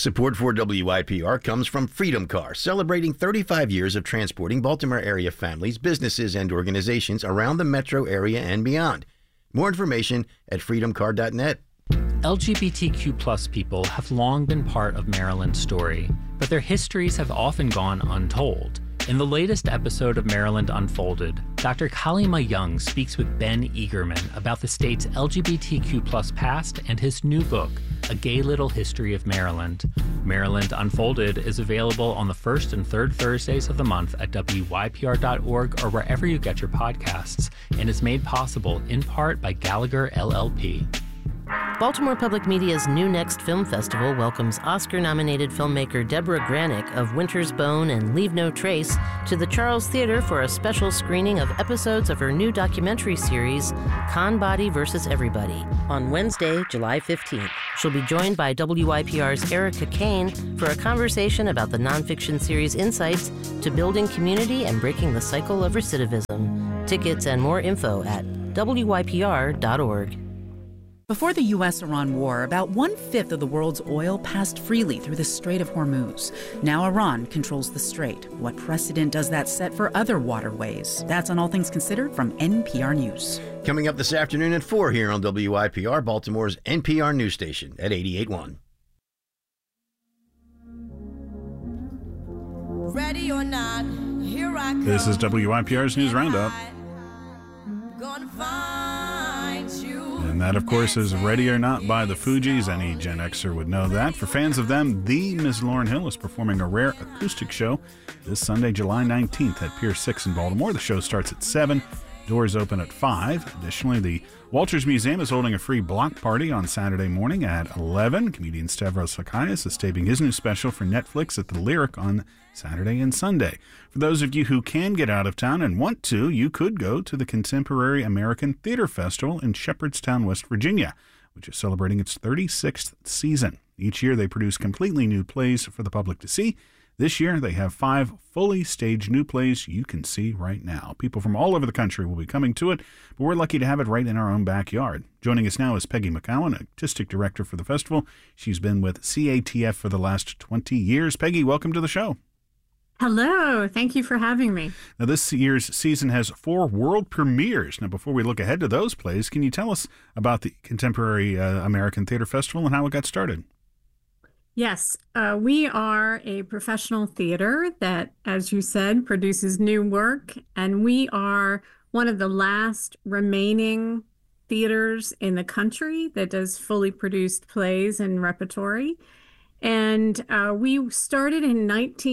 Support for WYPR comes from Freedom Car, celebrating 35 years of transporting Baltimore area families, businesses, and organizations around the metro area and beyond. More information at freedomcar.net. LGBTQ plus people have long been part of Maryland's story, but their histories have often gone untold. In the latest episode of Maryland Unfolded, Dr. Kalima Young speaks with Ben Eagerman about the state's LGBTQ plus past and his new book, A Gay Little History of Maryland. Maryland Unfolded is available on the first and third Thursdays of the month at WYPR.org or wherever you get your podcasts, and is made possible in part by Gallagher LLP. Baltimore Public Media's New Next Film Festival welcomes Oscar-nominated filmmaker Deborah Granick of Winter's Bone and Leave No Trace to the Charles Theater for a special screening of episodes of her new documentary series, Con Body vs. Everybody, on Wednesday, July 15th. She'll be joined by WYPR's Erica Kane for a conversation about the nonfiction series Insights to Building Community and Breaking the Cycle of Recidivism. Tickets and more info at WYPR.org. Before the U.S.-Iran war, about one-fifth of the world's oil passed freely through the Strait of Hormuz. Now Iran controls the strait. What precedent does that set for other waterways? That's on All Things Considered from NPR News. Coming up this afternoon at 4 here on WYPR, Baltimore's NPR news station at 88.1. Ready or not, here I come. This is WYPR's News Roundup. Gonna find you. And that, of course, is Ready or Not by the Fugees. Any Gen Xer would know that. For fans of them, the Ms. Lauryn Hill is performing a rare acoustic show this Sunday, July 19th at Pier 6 in Baltimore. The show starts at 7. Doors open at 5. Additionally, the Walters Museum is holding a free block party on Saturday morning at 11. Comedian Stavros Sakaias is taping his new special for Netflix at the Lyric on Saturday and Sunday. For those of you who can get out of town and want to, you could go to the Contemporary American Theater Festival in Shepherdstown, West Virginia, which is celebrating its 36th season. Each year they produce completely new plays for the public to see. This year, they have 5 fully staged new plays you can see right now. People from all over the country will be coming to it, but we're lucky to have it right in our own backyard. Joining us now is Peggy McCowan, artistic director for the festival. She's been with CATF for the last 20 years. Peggy, welcome to the show. Hello. Thank you for having me. Now, this year's season has 4 world premieres. Now, before we look ahead to those plays, can you tell us about the Contemporary American Theater Festival and how it got started? Yes, we are a professional theater that, as you said, produces new work, and we are one of the last remaining theaters in the country that does fully produced plays and repertory. And we started in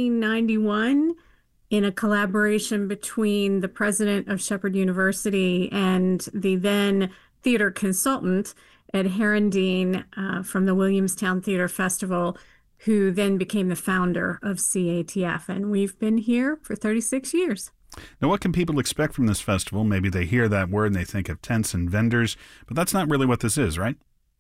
1991 in a collaboration between the president of Shepherd University and the then theater consultant, Ed Herendeen, from the Williamstown Theater Festival, who then became the founder of CATF. And we've been here for 36 years. Now, what can people expect from this festival? Maybe they hear that word and they think of tents and vendors, but that's not really what this is, right?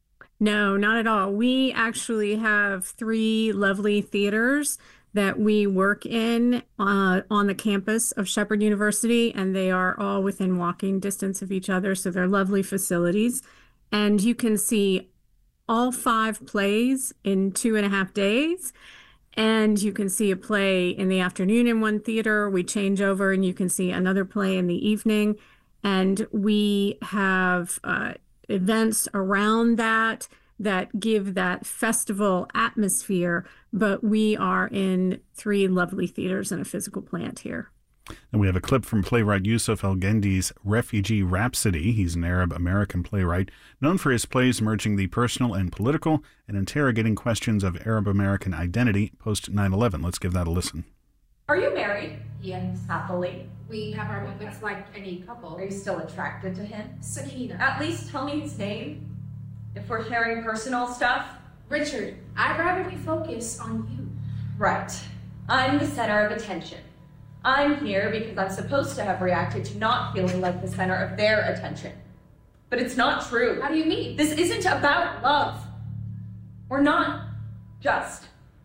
No, not at all. We actually have 3 lovely theaters that we work in on the campus of Shepherd University, and they are all within walking distance of each other, so they're lovely facilities. And you can see all 5 plays in 2.5 days. And you can see a play in the afternoon in one theater. We change over and you can see another play in the evening. And we have events around that give that festival atmosphere. But we are in 3 lovely theaters and a physical plant here. And we have a clip from playwright Yusuf El-Gendi's Refugee Rhapsody. He's an Arab-American playwright known for his plays merging the personal and political and interrogating questions of Arab-American identity post 9/11. Let's give that a listen. Are you married? Yes. Happily. We have our moments like any couple. Are you still attracted to him? Sakina. At least tell me his name. If we're sharing personal stuff. Richard, I'd rather we focus on you. Right. I'm the center of attention. I'm here because I'm supposed to have reacted to not feeling like the center of their attention. But it's not true. How do you mean? This isn't about love. We're not just.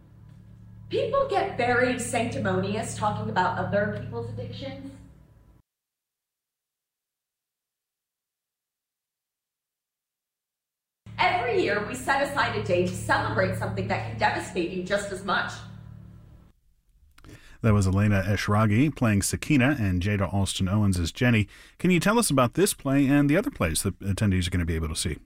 People get very sanctimonious talking about other people's addictions. Every year, we set aside a day to celebrate something that can devastate you just as much. That was Elena Eshraghi playing Sakina and Jada Alston Owens as Jenny. Can you tell us about this play and the other plays that attendees are going to be able to see?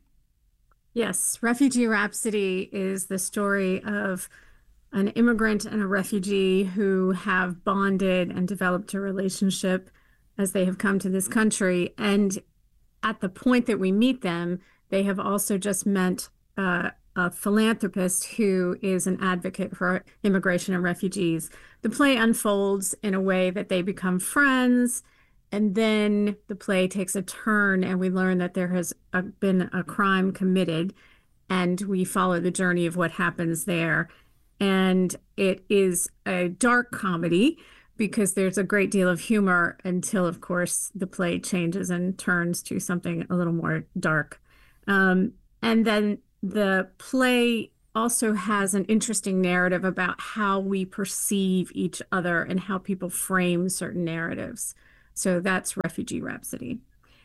Yes, Refugee Rhapsody is the story of an immigrant and a refugee who have bonded and developed a relationship as they have come to this country. And at the point that we meet them, they have also just met a philanthropist who is an advocate for immigration and refugees. The play unfolds in a way that they become friends, and then the play takes a turn and we learn that there has been a crime committed, and we follow the journey of what happens there. And it is a dark comedy because there's a great deal of humor until, of course, the play changes and turns to something a little more dark. And then the play also has an interesting narrative about how we perceive each other and how people frame certain narratives. So that's Refugee Rhapsody.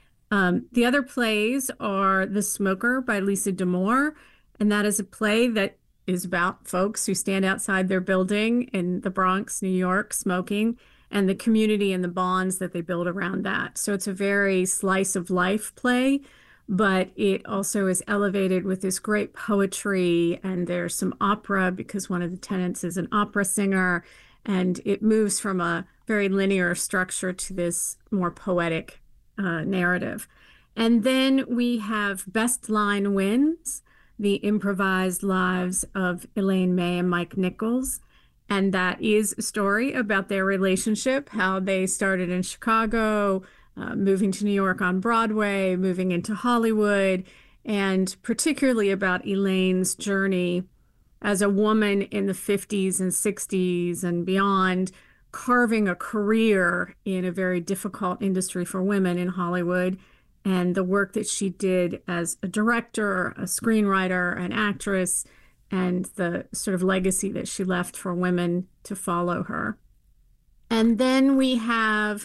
The other plays are The Smoker by Lisa D'Amour, and that is a play that is about folks who stand outside their building in the Bronx, New York, smoking, and the community and the bonds that they build around that. So it's a very slice of life play, but it also is elevated with this great poetry, and there's some opera because one of the tenants is an opera singer, and it moves from a very linear structure to this more poetic narrative. And then we have Best Line Wins, the improvised lives of Elaine May and Mike Nichols. And that is a story about their relationship, how they started in Chicago, moving to New York on Broadway, moving into Hollywood, and particularly about Elaine's journey as a woman in the 50s and 60s and beyond, carving a career in a very difficult industry for women in Hollywood, and the work that she did as a director, a screenwriter, an actress, and the sort of legacy that she left for women to follow her. And then we have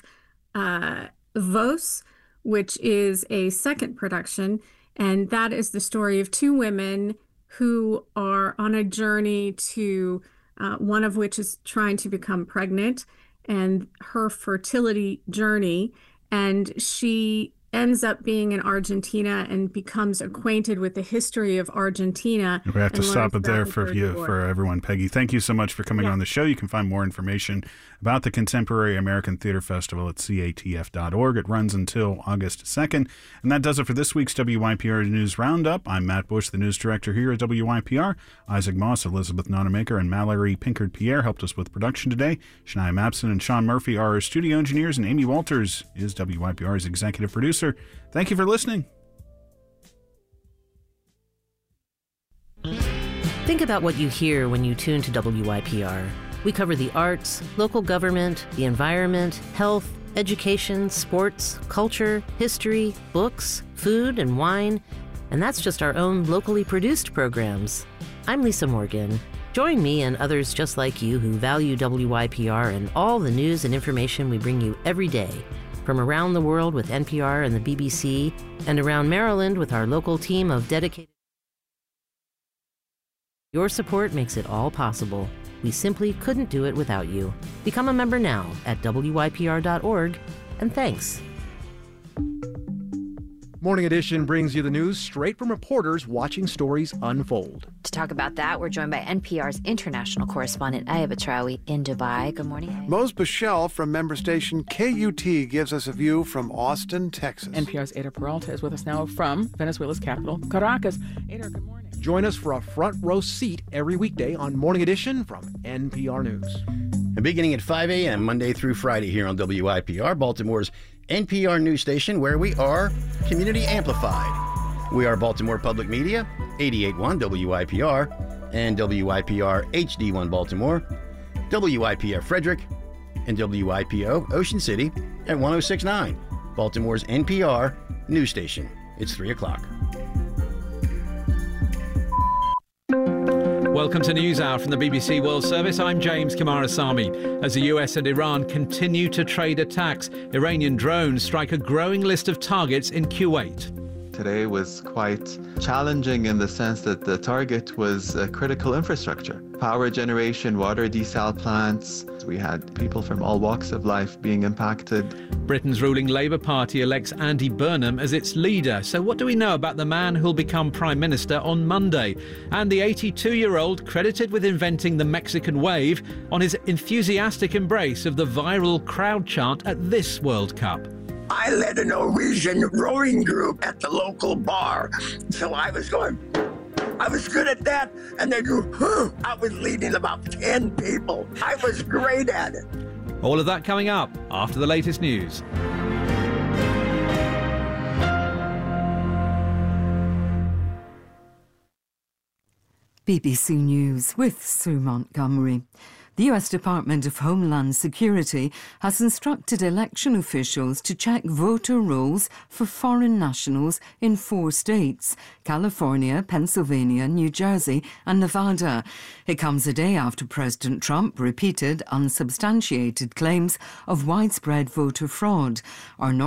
Vos, which is a second production, and that is the story of two women who are on a journey to, one of which is trying to become pregnant, and her fertility journey, and she ends up being in Argentina and becomes acquainted with the history of Argentina. We have to stop it there for everyone. Peggy, thank you so much for coming on the show. You can find more information about the Contemporary American Theater Festival at catf.org. It runs until August 2nd. And that does it for this week's WYPR News Roundup. I'm Matt Bush, the news director here at WYPR. Isaac Moss, Elizabeth Nonamaker, and Mallory Pinkard-Pierre helped us with production today. Shania Mapson and Sean Murphy are our studio engineers, and Amy Walters is WYPR's executive producer. Thank you for listening. Think about what you hear when you tune to WYPR. We cover the arts, local government, the environment, health, education, sports, culture, history, books, food, and wine. And that's just our own locally produced programs. I'm Lisa Morgan. Join me and others just like you who value WYPR and all the news and information we bring you every day. From around the world with NPR and the BBC, and around Maryland with our local team of dedicated... Your support makes it all possible. We simply couldn't do it without you. Become a member now at WYPR.org, and thanks. Morning Edition brings you the news straight from reporters watching stories unfold. To talk about that, we're joined by NPR's international correspondent Aya Batrawi in Dubai. Good morning, Aya. Mose Bichelle from member station KUT gives us a view from Austin, Texas. NPR's Ada Peralta is with us now from Venezuela's capital, Caracas. Ada, good morning. Join us for a front row seat every weekday on Morning Edition from NPR News. And beginning at 5 a.m. Monday through Friday here on WYPR, Baltimore's NPR news station, where we are community amplified. We are Baltimore Public Media, 88.1 WYPR, and WYPR HD1 Baltimore, WYPR Frederick, and WYPO Ocean City at 106.9, Baltimore's NPR news station. It's 3 o'clock. Welcome to NewsHour from the BBC World Service. I'm James Kamarasamy. As the US and Iran continue to trade attacks, Iranian drones strike a growing list of targets in Kuwait. today was quite challenging in the sense that the target was critical infrastructure. Power generation, water desal plants. We had people from all walks of life being impacted. Britain's ruling Labour Party elects Andy Burnham as its leader. So what do we know about the man who'll become Prime Minister on Monday? And the 82-year-old credited with inventing the Mexican wave on his enthusiastic embrace of the viral crowd chant at this World Cup. I led a Norwegian rowing group at the local bar, so I was good at that, and they go, huh. I was leading about 10 people. I was great at it. All of that coming up after the latest news. BBC News with Sue Montgomery. The US Department of Homeland Security has instructed election officials to check voter rolls for foreign nationals in 4 states: California, Pennsylvania, New Jersey and Nevada. It comes a day after President Trump repeated unsubstantiated claims of widespread voter fraud. Our